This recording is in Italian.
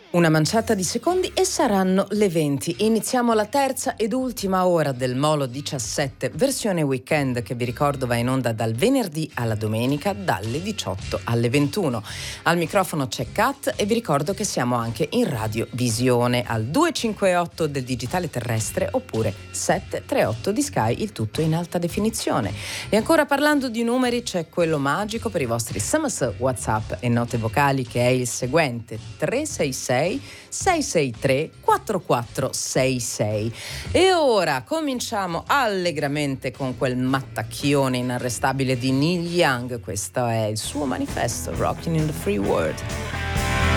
Una manciata di secondi e saranno le 20. Iniziamo la terza ed ultima ora del Molo 17, versione weekend, che vi ricordo va in onda dal venerdì alla domenica dalle 18 alle 21. Al microfono c'è Kat e vi ricordo che siamo anche in radiovisione al 258 del digitale terrestre oppure 738 di Sky, il tutto in alta definizione. E ancora parlando di numeri, c'è quello magico per i vostri SMS, WhatsApp e note vocali, che è il seguente: 366 663 4466. E ora cominciamo allegramente con quel mattacchione inarrestabile di Neil Young. Questo è il suo manifesto, Rockin' in the Free World.